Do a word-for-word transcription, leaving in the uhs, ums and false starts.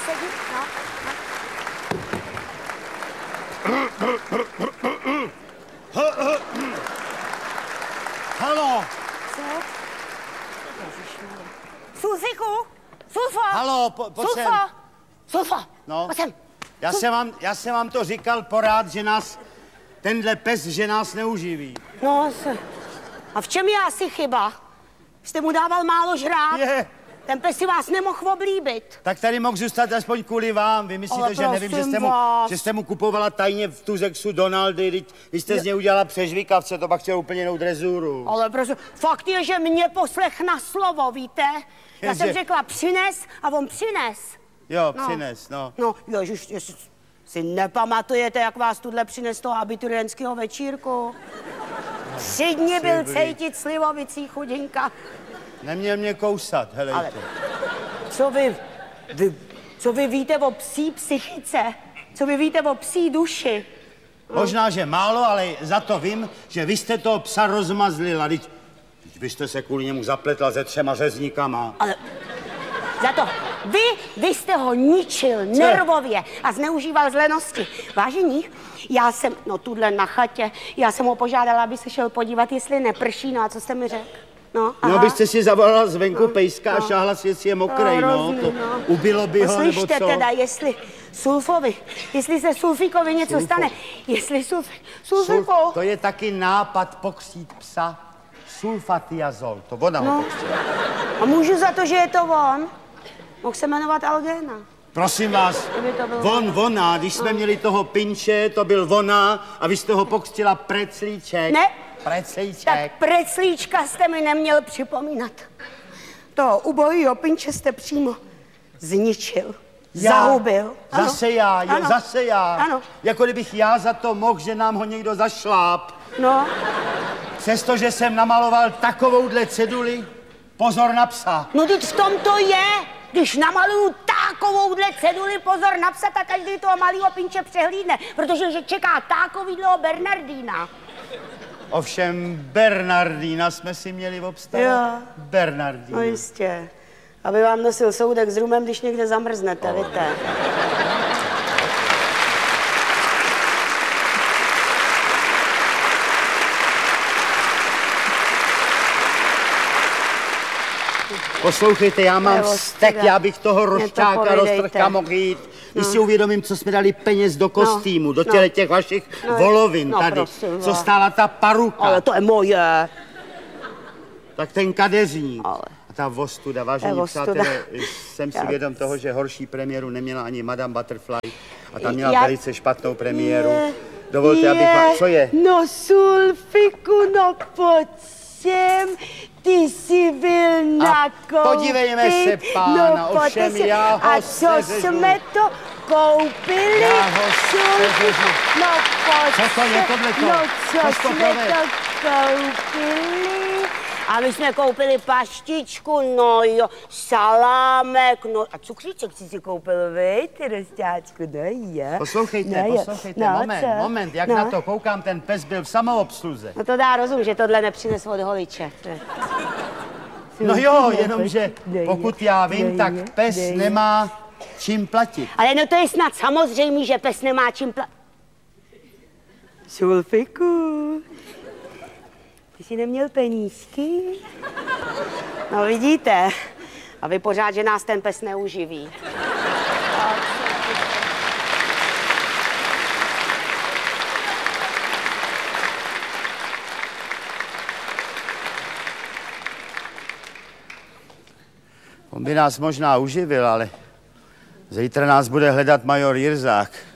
sedni, no. Halo! Co? Sulfiku? Sulfo! Halo, po, pojď sem. Sulfo! Sulfo! No. Pojď sem. Já jsem, vám, já jsem vám to říkal porád, že nás, tenhle pes, že nás neuživí. No, se... a v čem je asi chyba? Jste mu dával málo žrát? Je. Ten pes si vás nemohl oblíbit. Tak tady mohl zůstat aspoň kvůli vám. Vy myslíte, Ale že nevím, že jste, mu, že jste mu kupovala tajně v Tuzexu Donaldy, vy jste z něj udělala přežvíkavce, to pak chtěl úplně jinou drezuru. Ale prosím, fakt je, že mě poslech na slovo, víte? Já Jenže... jsem řekla přines a on přines. Jo, no. přines, no. No, ježiš, jestli si nepamatujete, jak vás tuhle přines toho abiturientského večírku? Tři dny byl cejtit slivovicí chudinka. Neměl mě kousat, helejte. Ale co vy, vy, co vy víte o psí psychice? Co vy víte o psí duši? Možná, že málo, ale za to vím, že vy jste toho psa rozmazlila. Teď vy jste se kvůli němu zapletla se třema řezníkama. Ale za to vy, vy jste ho ničil Co? nervově a zneužíval z lenosti. Vážení, já jsem, no tuhle na chatě, já jsem ho požádala, aby se šel podívat, jestli neprší, no a co jste mi řekl? No, no byste si zavolala zvenku no, pejska no, a šáhla si, jestli je mokrej, no, no, to no. Ubilo by ho, nebo co? Slyšte teda, jestli Sulfovi, jestli se Sulfíkovi něco Sulfo. stane, jestli Sulf, Sulfiku... Sul, to je taky nápad pokřít psa. Sulfatiazol, to voda no. ho pokřila. A můžu za to, že je to on? Mohl se jmenovat Algéna. Prosím vás, von, vona, když jsme no. měli toho pinče, to byl vona a vy jste ho pokřtila preclíček. Ne. Preclíček. Tak preclíčka jste mi neměl připomínat. Toho ubohýho pinče jste přímo zničil, já, zahubil. Zase ano. já, jo, ano. zase já. Ano. Jako kdybych já za to mohl, že nám ho někdo zašláp. No. Přestože jsem namaloval takovouhle ceduli, pozor na psa. No teď v tom to je. Když namaluju takovouhle ceduli, pozor na psa, tak každý toho malého pinče přehlídne, protože že čeká takovýhleho Bernardína. Ovšem Bernardína jsme si měli obstarat. Jo. Bernardína. No jistě. Aby vám nosil soudek s rumem, když někde zamrznete, oh. víte. Poslouchejte, já mám vztek, já bych toho rošťáka roztrhka mohl jít. Když no. si uvědomím, co jsme dali peněz do kostýmu, no. do těle těch vašich no. volovin no, tady, prosím, co stála ta paruka. Ale to je moje. Tak ten kadeřník. Ale. A ta vostuda, vážení přátelé, jsem si já... vědom toho, že horší premiéru neměla ani Madame Butterfly a ta měla já... velice špatnou premiéru. Je... Dovolte, je... abych vám... Co je? No, Sulfiku, no pojď sem. Ty jsi byl nakoupit. Podívejme se, pána, no, ovšem si... já ho A co jsme to koupili? Já ho seřežu. No pojď Co to je tohleto? No co, co jsme to koupili? A my jsme koupili paštičku, no jo, salámek, no a cukříček jsi si koupil, vej, ty rostáčku, no jo. Poslouchejte, no, poslouchejte, no, moment, co? moment, jak no. na to koukám, ten pes byl v samoobsluze. No to dá rozum, že tohle nepřines od holiče. No jo, jenomže pokud já vím, tak pes nemá čím platit. Ale no to je snad samozřejmé, že pes nemá čím platit. Sulfiku, ty jsi neměl penízky? No vidíte, a vy pořád, že nás ten pes neuživí. On by nás možná uživil, ale zítra nás bude hledat major Jirzák.